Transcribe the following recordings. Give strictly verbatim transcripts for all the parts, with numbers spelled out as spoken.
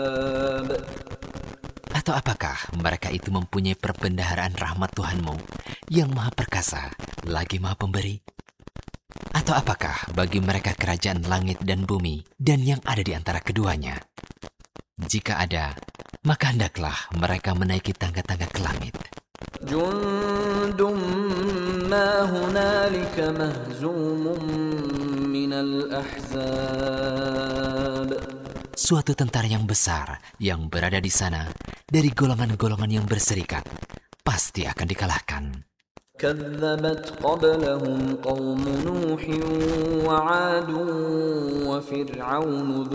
Atau apakah mereka itu mempunyai perbendaharaan rahmat Tuhanmu yang maha perkasa, lagi maha pemberi? Atau apakah bagi mereka kerajaan langit dan bumi dan yang ada di antara keduanya? Jika ada, maka hendaklah mereka menaiki tangga-tangga ke langit. Jundum ma hunalika mahzumun minal ahzab. Suatu tentara yang besar yang berada di sana dari golongan-golongan yang berserikat pasti akan dikalahkan. كذبت قبلهم قوم نوح وعاد وفرعون ذو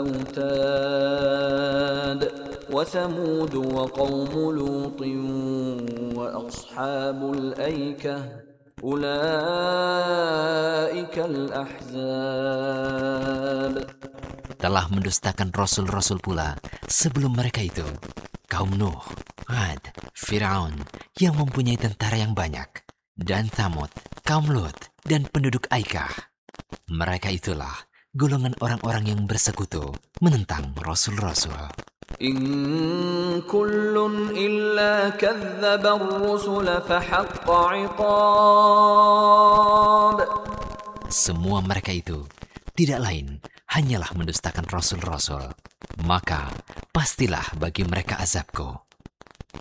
الأوتاد وثمود وقوم لوط وأصحاب الأيكة أولئك الأحزاب. Telah mendustakan rasul-rasul pula sebelum mereka itu, kaum Nuh, Ad, Firaun yang mempunyai tentara yang banyak, dan Thamud, kaum Lut, dan penduduk Aikah. Mereka itulah golongan orang-orang yang bersekutu menentang rasul-rasul. إن كل إلا كذب الرسل فحق عقاب. Semua mereka itu tidak lain hanyalah mendustakan rasul-rasul. Maka pastilah bagi mereka azabku.